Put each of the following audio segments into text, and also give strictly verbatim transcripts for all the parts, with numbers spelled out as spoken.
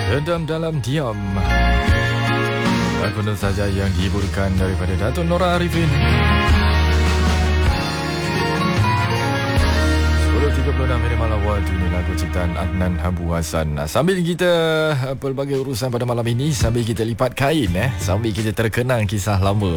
Redam dalam diam. Lagu saja yang dihiburkan daripada Datuk Nora Arifin. sepuluh tiga puluh enam minit malam waktu ini, lagu ciptaan Adnan Habu Hassan. Sambil kita pelbagai urusan pada malam ini, sambil kita lipat kain eh, sambil kita terkenang kisah lama.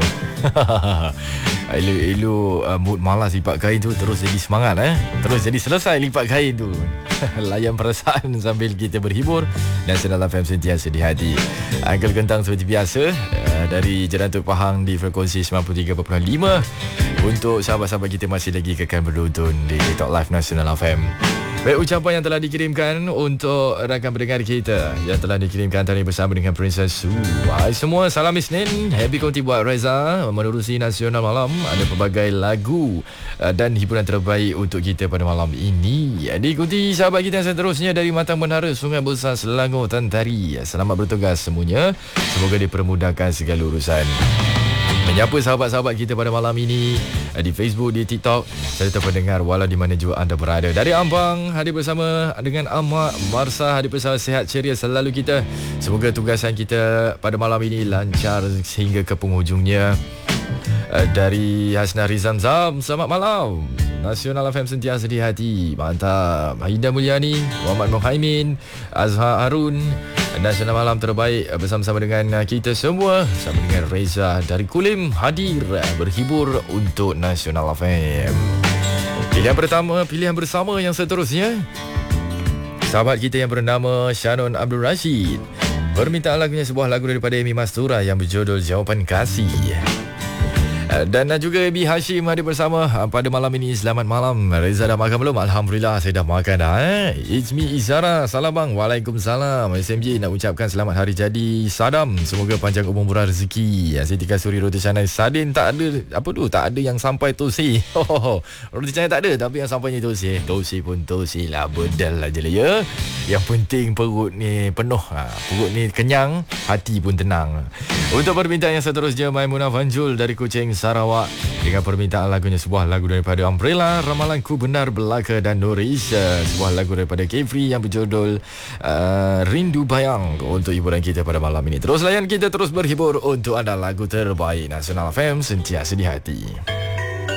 Elu-elu uh, mood malas lipat kain tu terus jadi semangat eh. Terus jadi selesai lipat kain tu. Layan perasaan sambil kita berhibur. Nasional F M sentiasa di hati. Angkel Kentang seperti biasa uh, dari Jerantuk Pahang di frekuensi sembilan puluh tiga perpuluhan lima. Untuk sahabat-sahabat kita masih lagi kekal berduntun di TikTok Live Nasional F M. Baik, ucapan yang telah dikirimkan untuk rakan pendengar kita yang telah dikirimkan tadi bersama dengan Princess Su. Hai semua, salam Isnin. Happy konti buat Reza menerusi Nasional Malam. Ada pelbagai lagu dan hiburan terbaik untuk kita pada malam ini. Diikuti sahabat kita yang seterusnya dari Matang Menara, Sungai Besar, Selangor, Tantari. Selamat bertugas semuanya. Semoga dipermudahkan segala urusan. Menyapa sahabat-sahabat kita pada malam ini di Facebook, di TikTok, serta pendengar walau di mana juga anda berada. Dari Ampang, hadir bersama dengan Ahmad Marsa, hadir bersama, sihat ceria selalu kita. Semoga tugasan kita pada malam ini lancar sehingga ke penghujungnya. Dari Hasna Rizam Zam, selamat malam. Nasional F M sentiasa di hati. Mantap. Haida Mulyani, Muhammad Muhaimin, Azhar Harun. Nasional Malam terbaik bersama-sama dengan kita semua. Bersama dengan Reza dari Kulim, hadir berhibur untuk Nasional F M. Pilihan pertama, pilihan bersama yang seterusnya, sahabat kita yang bernama Shannon Abdul Rashid. Permintaan lagunya sebuah lagu daripada Amy Mastura yang berjudul Jawapan Kasih. Dan juga Abi Hashim hadir bersama pada malam ini. Selamat malam. Reza dah makan belum? Alhamdulillah saya dah makan dah eh? It's me Izara. Salam bang. Waalaikumsalam. S M J nak ucapkan selamat hari jadi Sadam. Semoga panjang umur murah rezeki. Siti Kasuri roti canai Sadin tak ada. Apa tu? Tak ada yang sampai tosi. Roti canai tak ada, tapi yang sampainya tosi. Tosi pun tosi lah. Bedal aja lah ya. Yang penting perut ni penuh ha. Perut ni kenyang, hati pun tenang. Untuk permintaan yang seterusnya, Maimunah Fanjul dari Kuching, Sarawak, dengan permintaan lagunya sebuah lagu daripada Umbrella, Ramalanku Benar Belaka dan Nurisha. Sebuah lagu daripada Kefri yang berjudul uh, Rindu Bayang untuk hiburan kita pada malam ini. Terus layan kita, terus berhibur untuk anda. Lagu terbaik Nasional F M sentiasa di hati.